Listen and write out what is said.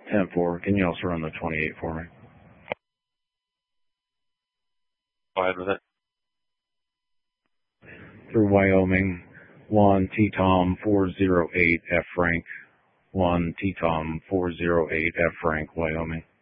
10-4. Can you also run the 28 for me? Go ahead with it. Through Wyoming, 1 T-Tom 408 F Frank, 1 T-Tom 408 F Frank, Wyoming.